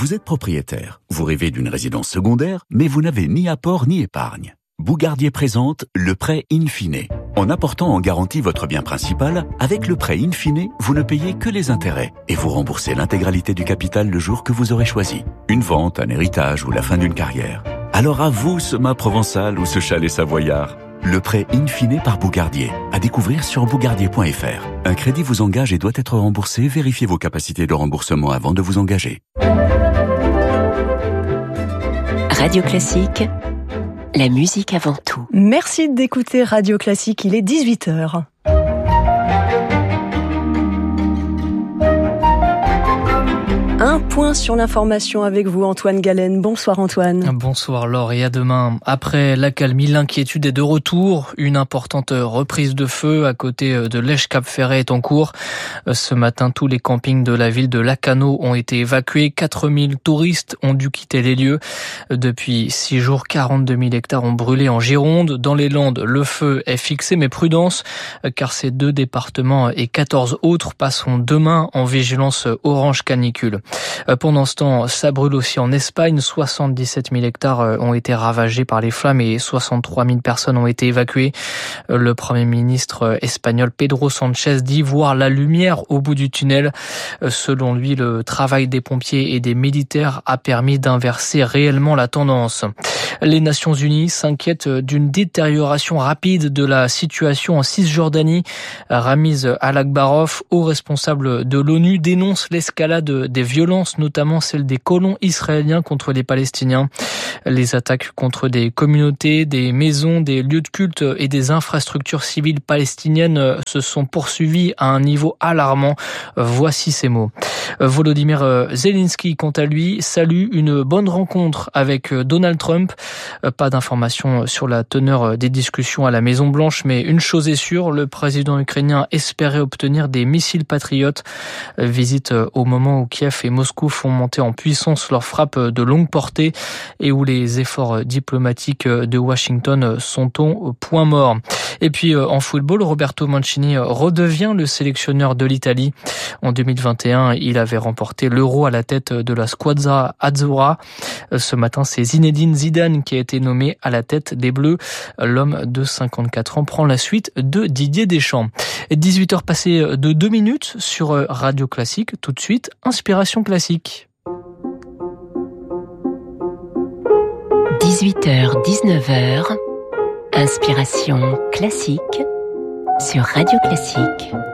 Vous êtes propriétaire, vous rêvez d'une résidence secondaire, mais vous n'avez ni apport ni épargne. Bougardier présente le prêt in fine. En apportant en garantie votre bien principal, avec le prêt in fine, vous ne payez que les intérêts et vous remboursez l'intégralité du capital le jour que vous aurez choisi. Une vente, un héritage ou la fin d'une carrière. Alors à vous ce mât provençal ou ce chalet savoyard. Le prêt in fine par Bougardier. À découvrir sur bougardier.fr. Un crédit vous engage et doit être remboursé. Vérifiez vos capacités de remboursement avant de vous engager. Radio Classique, la musique avant tout. Merci d'écouter Radio Classique, il est 18h. Un point sur l'information avec vous, Antoine Galen. Bonsoir Antoine. Bonsoir Laure et à demain. Après l'accalmie, l'inquiétude est de retour. Une importante reprise de feu à côté de Lège-Cap-Ferret est en cours. Ce matin, tous les campings de la ville de Lacanau ont été évacués. 4000 touristes ont dû quitter les lieux. Depuis 6 jours, 42 000 hectares ont brûlé en Gironde. Dans les Landes, le feu est fixé, mais prudence, car ces 2 départements et 14 autres passeront demain en vigilance orange canicule. Pendant ce temps, ça brûle aussi en Espagne. 77 000 hectares ont été ravagés par les flammes et 63 000 personnes ont été évacuées. Le Premier ministre espagnol Pedro Sánchez dit voir la lumière au bout du tunnel. Selon lui, le travail des pompiers et des militaires a permis d'inverser réellement la tendance. Les Nations Unies s'inquiètent d'une détérioration rapide de la situation en Cisjordanie. Ramiz Al-Akbarov, haut responsable de l'ONU, dénonce l'escalade des violences, notamment celle des colons israéliens contre les Palestiniens. Les attaques contre des communautés, des maisons, des lieux de culte et des infrastructures civiles palestiniennes se sont poursuivies à un niveau alarmant. Voici ces mots. Volodymyr Zelensky, quant à lui, salue une bonne rencontre avec Donald Trump. Pas d'informations sur la teneur des discussions à la Maison-Blanche, mais une chose est sûre, le président ukrainien espérait obtenir des missiles patriotes. Visite au moment où Kiev et Moscou font monter en puissance leurs frappes de longue portée et où les efforts diplomatiques de Washington sont au point mort. Et puis en football, Roberto Mancini redevient le sélectionneur de l'Italie. En 2021, il avait remporté l'Euro à la tête de la Squadra Azzurra. Ce matin, c'est Zinedine Zidane qui a été nommé à la tête des Bleus. L'homme de 54 ans prend la suite de Didier Deschamps. 18h passées de 2 minutes sur Radio Classique. Tout de suite, Inspiration Classique. 18h-19h, Inspiration Classique sur Radio Classique.